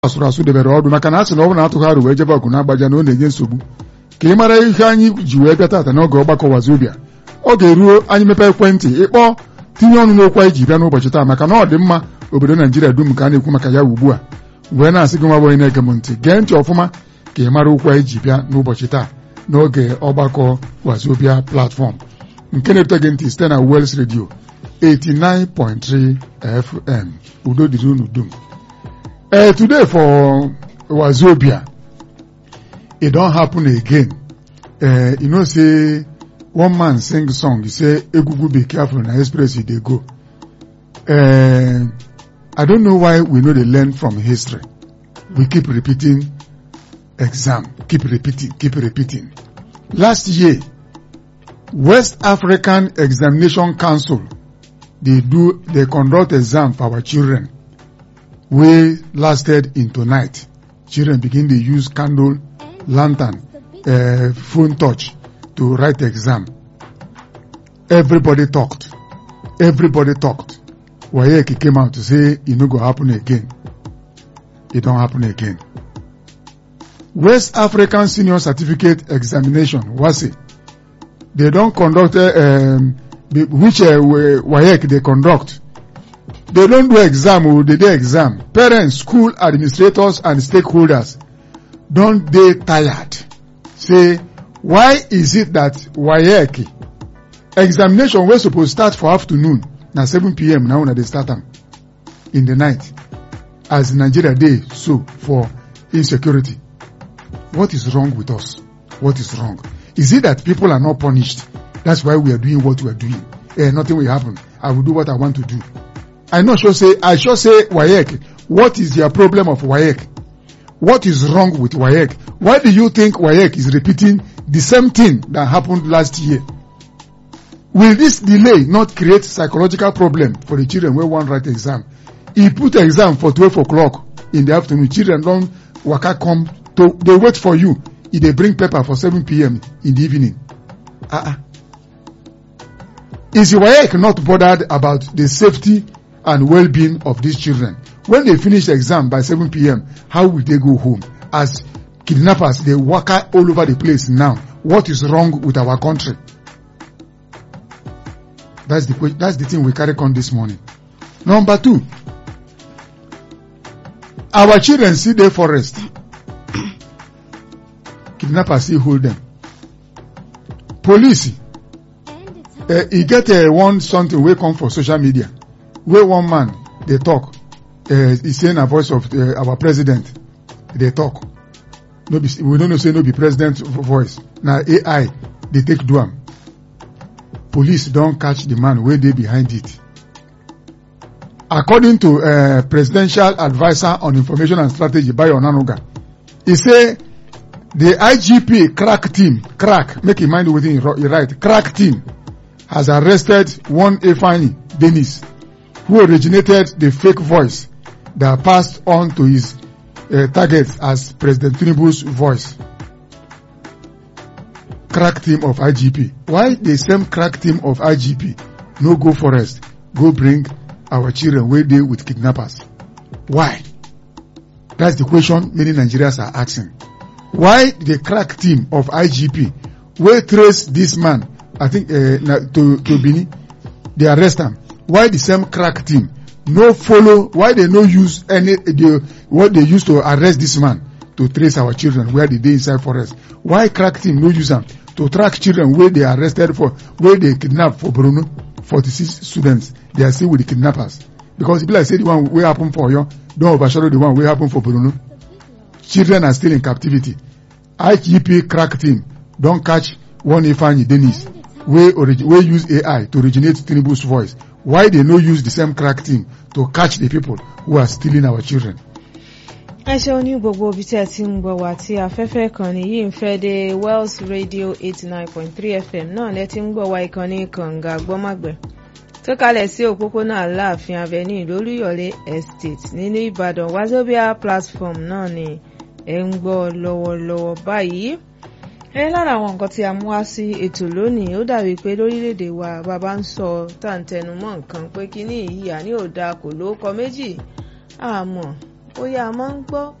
asụrụ debere ọdụ maka na asị na ọ bụ na atụgharị wee jebe ọgụ na-agbaja na ọ na-enye nsogbu ka ị mara ihe anyị ji wee bịa tata n'oge ọgbakọ Wazobia. Ọ ga-eruo anyị mepe ekwentị ịkpọ tinye ọnụ n'okwu anyị ji bịa n'ụbọchị taa maka na ọ dị mma obodo Naijiria dum ka a na-ekwu maka ya ugbu a wee na-asị gị nwa bụ onye na-ege m ntị gee ntị ọfụma ka ị mara okwu anyị ji bịa n'ụbọchị taa n'oge ọgbakọ Wazobia platform nke na-epụta gị ntị site na Wales Radio 89.3 FM. Udo dịrị unu dum. Today for Wazobia, it don't happen again. You know, say one man sing song. He say, "Egugu, be careful na express they go." I don't know why we know they learn from history. We keep repeating exam, keep repeating. Last year, West African Examination Council, they conduct exam for our children. We lasted into night. Children begin to use candle, lantern, phone touch to write exam. Everybody talked. Wayeki came out to say it no go happen again. It don't happen again. West African Senior Certificate Examination, WASE, they don't conduct which WAEC they conduct. They don't do exam, they do exam. Parents, school administrators, and stakeholders, don't they tired? Say, why is it that WAEC examination was supposed to start for afternoon, now 7 p.m. now when they start them in the night, as Nigeria day so for insecurity? What is wrong with us? What is wrong? Is it that people are not punished? That's why we are doing what we are doing. Nothing will happen. I will do what I want to do. I should say WAEC. What is your problem of WAEC? What is wrong with WAEC? Why do you think WAEC is repeating the same thing that happened last year? Will this delay not create psychological problem for the children who want to write exam? He put exam for 12 o'clock in the afternoon. Children don't waka come to, they wait for you. If they bring paper for 7 p.m. in the evening. Is WAEC not bothered about the safety and well-being of these children? When they finish the exam by 7 p.m., how will they go home? As kidnappers, they walk all over the place now. What is wrong with our country? That's the thing we carry on this morning. Number 2, our children see the forest. Kidnappers still hold them. Police, he get something we come for social media. Where one man, they talk, he's saying a voice of our president, they talk. We don't say no be president voice. Now AI, they take do am. Police don't catch the man where they behind it. According to Presidential Advisor on Information and Strategy, Bayo Onanuga, he say the IGP make in mind within your right, crack team has arrested one Efani Dennis, who originated the fake voice that passed on to his targets as President Tinubu's voice. Crack team of IGP. Why the same crack team of IGP no go forest, go bring our children where they with kidnappers? Why? That's the question many Nigerians are asking. Why the crack team of IGP will trace this man, I think to Bini, they arrest him. Why the same crack team no follow? Why they no use what they used to arrest this man to trace our children where they inside forest? Why crack team no use them to track children where they arrested for, where they kidnapped for Bruno? 46 students, they are still with the kidnappers. Because people like say the one will happen for you, don't overshadow the one will happen for Bruno. Children are still in captivity. IGP crack team don't catch one Ifeanyi Dennis we use AI to originate Tinubu's voice. Why they no use the same crack team to catch the people who are stealing our children? Ẹ ṣeun ní gbogbo ibi tí ẹ ti ń gbọ́ wá tí afẹ́fẹ́ ìkànnì yìí ń fẹ́ dé Wells Radio 89.3 FM náà lẹ ti ń gbọ́ wá ìkànnì kànga gbọ́màgbẹ̀ tó kalẹ̀ sí òpópónà Aláàfin Avenue lólúyọ̀lé Estate nínú Ìbàdàn. Wazobia platform náà ni ẹ ń gbọ́ lọ́wọ́lọ́wọ́ báyìí. Lára àwọn nǹkan tí a mú wá sí ètò lónìí, ó dàbí pé lórílẹ̀-èdè wa bàbá ń sọ tàǹtẹnumọ́ nǹkan pé kíní yìí àní ò dáa kò lóókọ méjì àmọ́ ó yá a máa ń gbọ́